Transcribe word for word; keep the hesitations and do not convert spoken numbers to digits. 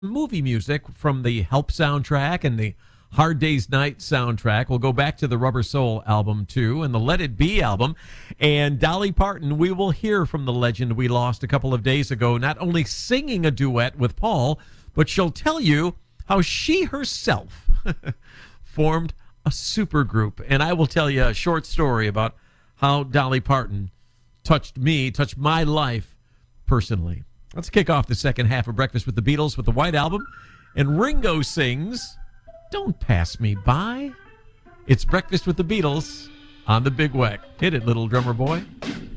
movie music from the Help soundtrack and the Hard Day's Night soundtrack. We'll go back to the Rubber Soul album, too, and the Let It Be album. And Dolly Parton, we will hear from the legend we lost a couple of days ago, not only singing a duet with Paul, but she'll tell you how she herself formed a supergroup. And I will tell you a short story about how Dolly Parton touched me, touched my life personally. Let's kick off the second half of Breakfast with the Beatles with the White Album. And Ringo sings, "Don't Pass Me By." It's Breakfast with the Beatles on the Big Weck. Hit it, little drummer boy.